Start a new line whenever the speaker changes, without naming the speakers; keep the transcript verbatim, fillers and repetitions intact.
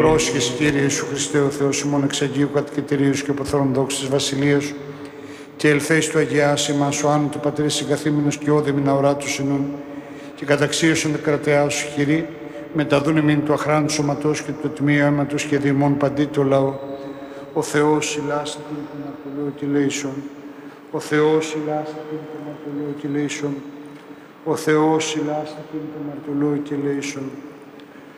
πρόσχεση, Κύριε Ιησού Χριστέ, ο Θεός ημών εξ Αγίου Κατοικητηρίου και αποθόρων δόξης της Βασιλείας σου, και ελθέης του Αγιάς ημάς, ο άνω του Πατρίς συγκαθήμενος και όδεμη να ορά του συνούν, και καταξίωσον τα κρατεά σου χειρή, μεταδούν εμήν του αχράντου σωματός και το τμήμα αίματος και διημών παντί το λαό. Ο Θεός ηλάστη την τον αρτολό τηλέησον. Ο Θεός ηλάστη την τον αρτολό τηλέησον. Ο Θεός ηλάστη την τον αρτολό τηλέησον.